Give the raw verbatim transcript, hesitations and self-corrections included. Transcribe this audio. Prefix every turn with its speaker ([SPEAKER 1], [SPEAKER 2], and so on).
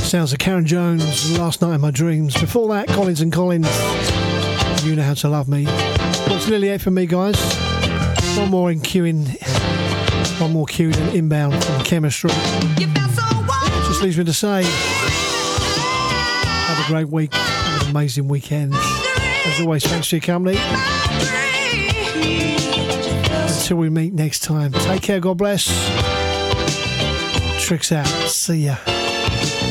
[SPEAKER 1] Sounds of Karen Jones, Last Night in My Dreams. Before that, Collins and Collins, You Know How to Love Me. Well, it's nearly eight for me, guys. One more in queuing, one more queued and inbound from Chemistry. Just leaves me to say, have a great week, have an amazing weekend. As always, thanks for your company. Until we meet next time, take care, God bless. Tricks out, see ya.